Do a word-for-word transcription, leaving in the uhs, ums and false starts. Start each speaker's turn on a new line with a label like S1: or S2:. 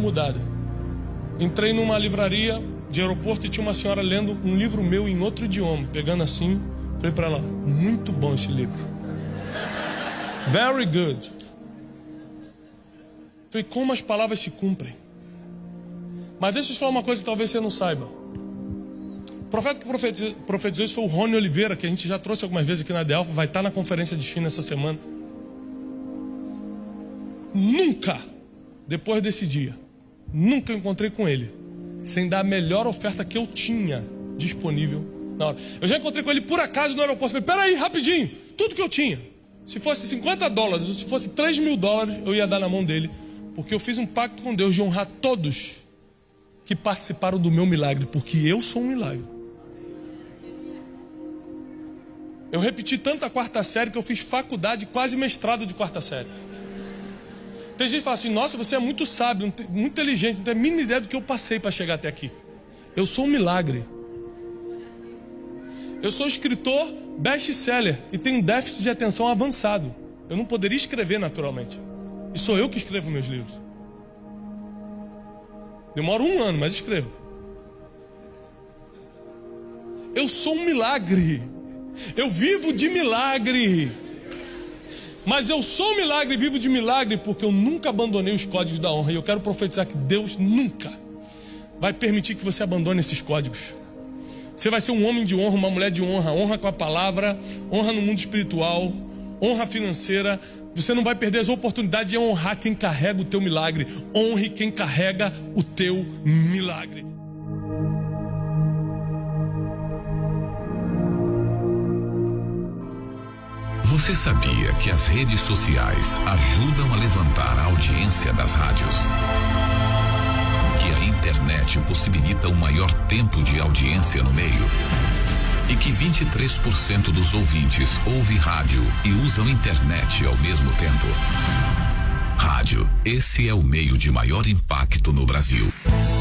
S1: mudada. Entrei numa livraria de aeroporto e tinha uma senhora lendo um livro meu em outro idioma, pegando assim, falei para ela, muito bom esse livro. Very good. Falei, como as palavras se cumprem. Mas deixa eu te falar uma coisa que talvez você não saiba. O profeta que profetizou, profetizou isso foi o Rony Oliveira, que a gente já trouxe algumas vezes aqui na Delfa, vai estar na conferência de China essa semana. Nunca, depois desse dia, nunca encontrei com ele sem dar a melhor oferta que eu tinha disponível na hora. Eu já encontrei com ele por acaso no aeroporto. Falei, peraí, rapidinho, tudo que eu tinha. Se fosse cinquenta dólares, ou se fosse três mil dólares, eu ia dar na mão dele. Porque eu fiz um pacto com Deus de honrar todos que participaram do meu milagre, porque eu sou um milagre. Eu repeti tanto a quarta série que eu fiz faculdade, quase mestrado de quarta série. Tem gente que fala assim, nossa, você é muito sábio, muito inteligente, não tem a mínima ideia do que eu passei para chegar até aqui. Eu sou um milagre. Eu sou escritor best-seller e tenho um déficit de atenção avançado. Eu não poderia escrever naturalmente. E sou eu que escrevo meus livros. Demora um ano, mas escrevo. Eu sou um milagre. Eu vivo de milagre. Mas eu sou um milagre e vivo de milagre porque eu nunca abandonei os códigos da honra. E eu quero profetizar que Deus nunca vai permitir que você abandone esses códigos. Você vai ser um homem de honra, uma mulher de honra. Honra com a palavra, honra no mundo espiritual, honra financeira. Você não vai perder as oportunidades de honrar quem carrega o teu milagre. Honre quem carrega o teu milagre.
S2: Você sabia que as redes sociais ajudam a levantar a audiência das rádios? Que a internet possibilita um maior tempo de audiência no meio? E que vinte e três por cento dos ouvintes ouve rádio e usam internet ao mesmo tempo? Rádio, esse é o meio de maior impacto no Brasil.